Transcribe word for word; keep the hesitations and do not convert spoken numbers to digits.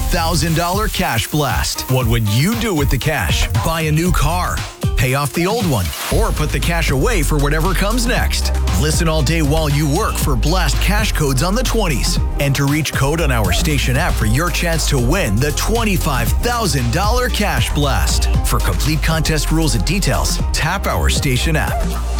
thousand dollars cash blast. What would you do with the cash? Buy a new car, pay off the old one, or put the cash away for whatever comes next. Listen all day while you work for Blast cash codes on the twenties. Enter each code on our station app for your chance to win the twenty-five thousand dollars cash blast. For complete contest rules and details, tap our station app.